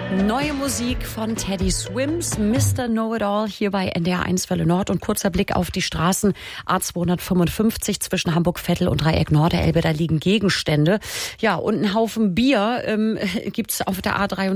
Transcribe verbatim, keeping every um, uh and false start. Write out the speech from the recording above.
Neue Musik von Teddy Swims, Mister Know-It-All hier bei N D R eins Welle Nord und kurzer Blick auf die Straßen A zweihundertfünfundfünfzig zwischen Hamburg-Vettel und Dreieck Nord der Elbe, da liegen Gegenstände. Ja, und einen Haufen Bier ähm, gibt's auf der A dreiunddreißig